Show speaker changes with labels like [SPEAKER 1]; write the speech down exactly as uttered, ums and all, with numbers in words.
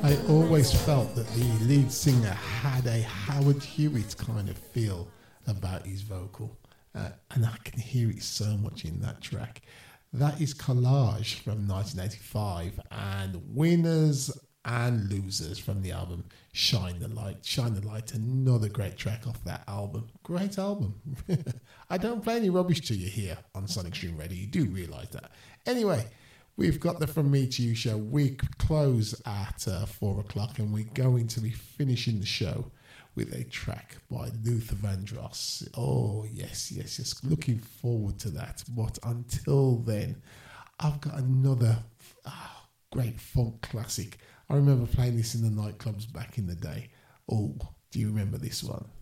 [SPEAKER 1] I always felt that the lead singer had a Howard Hewitt kind of feel about his vocal, uh, and I can hear it so much in that track. That is Collage from nineteen eighty-five, and Winners and Losers from the album Shine the Light. Shine the Light, another great track off that album. Great album. I don't play any rubbish to you here on Sonic Stream Radio. You do realise that. Anyway, we've got the From Me to You show. We close at uh, four o'clock, and we're going to be finishing the show with a track by Luther Vandross. Oh, yes, yes, yes. Looking forward to that. But until then, I've got another oh, great funk classic. I remember playing this in the nightclubs back in the day. Oh, do you remember this one?